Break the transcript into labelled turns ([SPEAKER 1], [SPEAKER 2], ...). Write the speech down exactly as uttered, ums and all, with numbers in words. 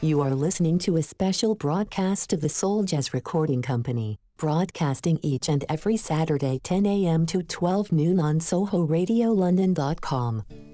[SPEAKER 1] You are listening to a special broadcast of the Soul Jazz Recording Company, broadcasting each and every Saturday ten a m to twelve noon on Soho Radio London dot com.